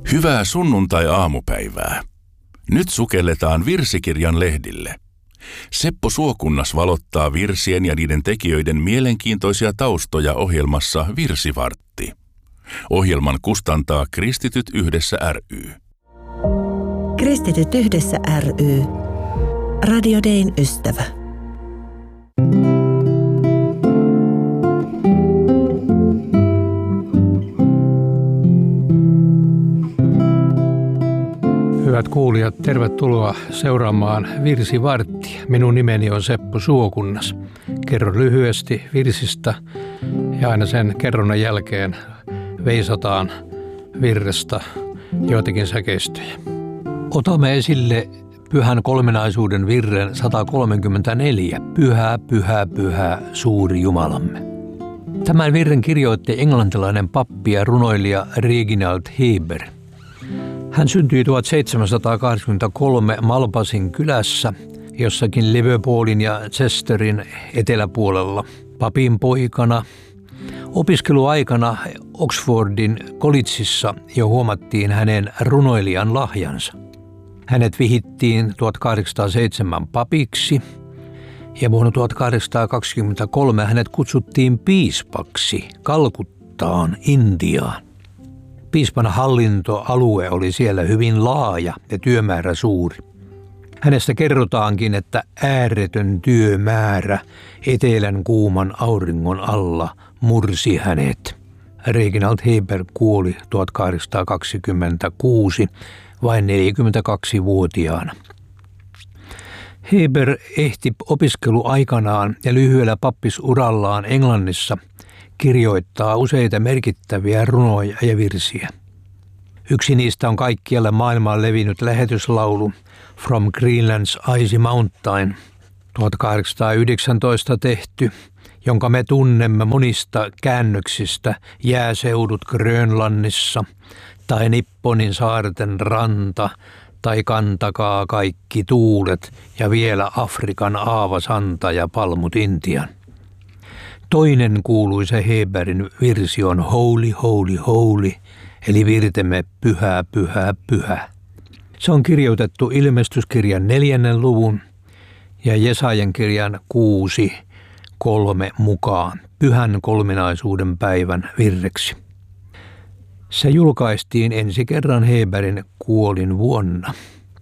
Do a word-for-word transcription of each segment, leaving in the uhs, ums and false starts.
Hyvää sunnuntai-aamupäivää. Nyt sukelletaan virsikirjan lehdille. Seppo Suokunnas valottaa virsien ja niiden tekijöiden mielenkiintoisia taustoja ohjelmassa Virsivartti. Ohjelman kustantaa Kristityt yhdessä ry. Kristityt yhdessä ry. Radio Dayn ystävä. Hyvät kuulijat, tervetuloa seuraamaan Virsivarttia. Minun nimeni on Seppo Suokunnas. Kerron lyhyesti virsistä ja aina sen kerronnan jälkeen veisataan virrestä joitakin säkeistöjä. Otamme esille Pyhän kolminaisuuden virren sata kolmekymmentäneljä. Pyhä, pyhä, pyhä, suuri Jumalamme. Tämän virren kirjoitti englantilainen pappi ja runoilija Reginald Heber. Hän syntyi tuhatseitsemänsataakahdeksankymmentäkolme Malpasin kylässä, jossakin Liverpoolin ja Chesterin eteläpuolella, papin poikana. Opiskeluaikana Oxfordin collegeissa jo huomattiin hänen runoilijan lahjansa. Hänet vihittiin tuhatkahdeksansataaseitsemän papiksi ja vuonna tuhatkahdeksansataakaksikymmentäkolme hänet kutsuttiin piispaksi Kalkuttaan, Intiaan. Piispan hallintoalue oli siellä hyvin laaja ja työmäärä suuri. Hänestä kerrotaankin, että ääretön työmäärä etelän kuuman auringon alla mursi hänet. Reginald Heber kuoli tuhatkahdeksansataakaksikymmentäkuusi vain neljäkymmentäkaksivuotiaana. Heber ehti opiskeluaikanaan ja lyhyellä pappisurallaan Englannissa kirjoittaa useita merkittäviä runoja ja virsiä. Yksi niistä on kaikkialle maailmaan levinnyt lähetyslaulu From Greenland's Icy Mountain tuhatkahdeksansataayhdeksäntoista tehty, jonka me tunnemme monista käännöksistä Jääseudut Grönlannissa tai Nipponin saarten ranta tai Kantakaa kaikki tuulet ja vielä Afrikan aavasanta ja palmut Intian. Toinen kuuluisa Heberin virsi on Holy, Holy, Holy, eli virtemme pyhä, pyhä, pyhä. Se on kirjoitettu ilmestyskirjan neljännen luvun ja Jesajan kirjan kuusi, kolme mukaan pyhän kolminaisuuden päivän virreksi. Se julkaistiin ensi kerran Heberin kuolin vuonna.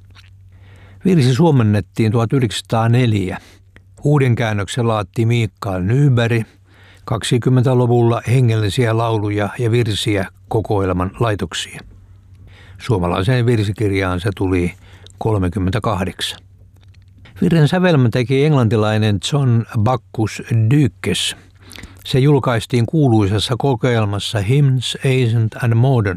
Virsi suomennettiin tuhatyhdeksänsataaneljä. Uuden käännöksen laatti Mikael Nyberg kaksikymmentäluvulla hengellisiä lauluja ja virsiä kokoelman laitoksia. Suomalaiseen virsikirjaan se tuli kolmekymmentäkahdeksan. Virren sävelmän teki englantilainen John Bacchus Dykes. Se julkaistiin kuuluisassa kokoelmassa Hymns Ancient and Modern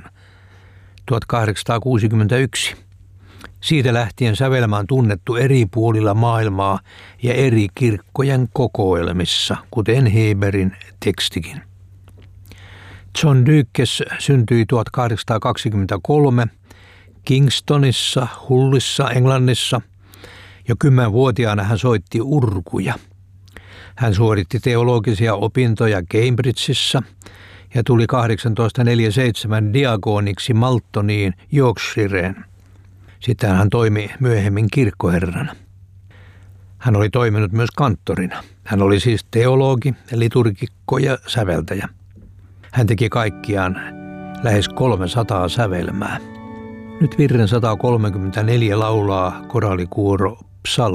tuhatkahdeksansataakuusikymmentäyksi. Siitä lähtien sävelmä on tunnettu eri puolilla maailmaa ja eri kirkkojen kokoelmissa, kuten Heberin tekstikin. John Dykes syntyi tuhatkahdeksansataakaksikymmentäkolme Kingstonissa, Hullissa, Englannissa. Jo kymmenvuotiaana hän soitti urkuja. Hän suoritti teologisia opintoja Cambridgeissa ja tuli tuhatkahdeksansataaneljäkymmentäseitsemän diakoniksi Maltoniin, Yorkshireen. Sitten hän toimi myöhemmin kirkkoherrana. Hän oli toiminut myös kanttorina. Hän oli siis teologi, liturgikko ja säveltäjä. Hän teki kaikkiaan lähes kolmesataa sävelmää. Nyt virren sata kolmekymmentäneljä laulaa koraalikuoro Psalm.